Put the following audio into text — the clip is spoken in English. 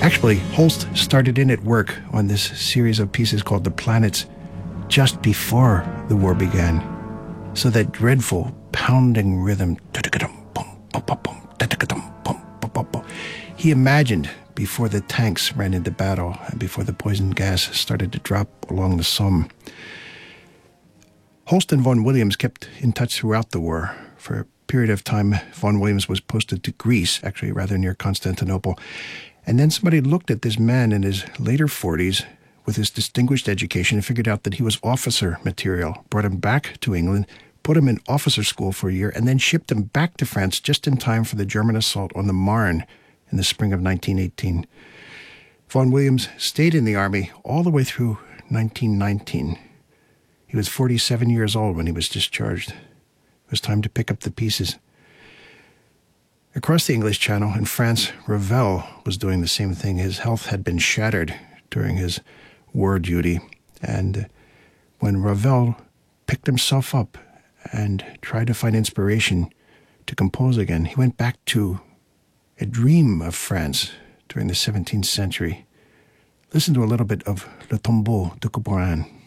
Actually, Holst started in at work on this series of pieces called The Planets just before the war began. So that dreadful pounding rhythm, he imagined before the tanks ran into battle and before the poison gas started to drop along the Somme. Holst and Vaughan Williams kept in touch throughout the war. For a period of time, Vaughan Williams was posted to Greece, actually rather near Constantinople. And then somebody looked at this man in his later 40s with his distinguished education and figured out that he was officer material, brought him back to England, put him in officer school for a year, and then shipped him back to France just in time for the German assault on the Marne in the spring of 1918. Vaughan Williams stayed in the Army all the way through 1919. He was 47 years old when he was discharged. It was time to pick up the pieces. Across the English Channel in France, Ravel was doing the same thing. His health had been shattered during his war duty. And when Ravel picked himself up and tried to find inspiration to compose again, he went back to a dream of France during the 17th century. Listen to a little bit of Le Tombeau de Couperin.